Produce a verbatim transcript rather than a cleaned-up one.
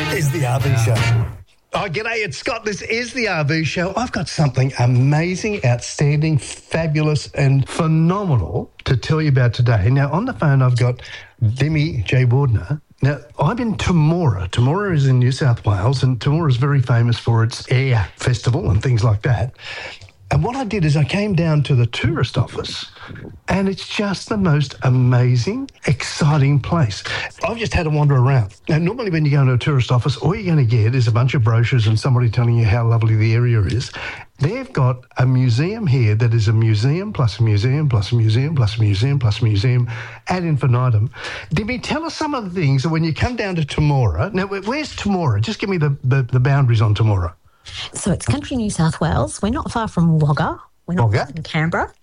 is the R V Show. Oh, g'day, it's Scott. This is the R V Show. I've got something amazing, outstanding, fabulous and phenomenal to tell you about today. Now, on the phone, I've got Demi J. Wardner. Now, I'm in Temora. Temora is in New South Wales, and Temora is very famous for its air festival and things like that. And what I did is I came down to the tourist office, and it's just the most amazing, exciting place. I've just had to wander around. Now, normally when you go into a tourist office, all you're going to get is a bunch of brochures and somebody telling you how lovely the area is. They've got a museum here that is a museum plus a museum plus a museum plus a museum plus a museum ad infinitum. Demi, tell us some of the things that when you come down to Temora. Now, where's Temora? Just give me the, the, the boundaries on Temora. So it's country New South Wales. We're not far from Wagga. We're not Wagga? far from Canberra.